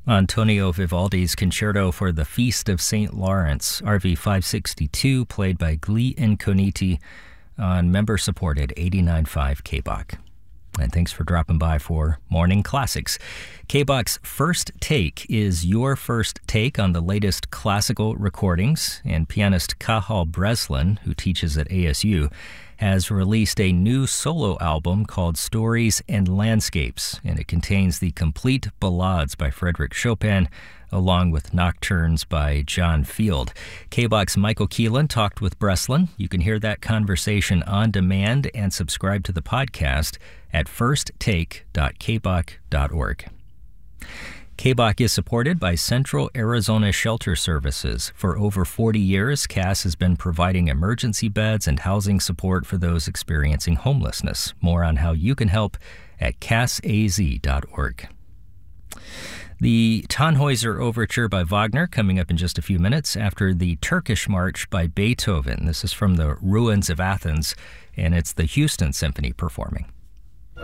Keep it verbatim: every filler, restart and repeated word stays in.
Antonio Vivaldi's Concerto for the Feast of Saint Lawrence, R V five sixty-two, played by Gli Incogniti on member-supported eighty-nine point five K B O C. And thanks for dropping by for Morning Classics. K B O C's First Take is your first take on the latest classical recordings, and pianist Cathal Breslin, who teaches at A S U, has released a new solo album called Stories and Landscapes, and it contains the complete ballades by Frédéric Chopin, along with nocturnes by John Field. K B O C's Michael Keelan talked with Breslin. You can hear that conversation on demand and subscribe to the podcast at first take dot k b o c dot org. K B O C is supported by Central Arizona Shelter Services. For over forty years, C A S has been providing emergency beds and housing support for those experiencing homelessness. More on how you can help at cas a z dot org. The Tannhäuser Overture by Wagner coming up in just a few minutes after the Turkish March by Beethoven. This is from the Ruins of Athens, and it's the Houston Symphony performing.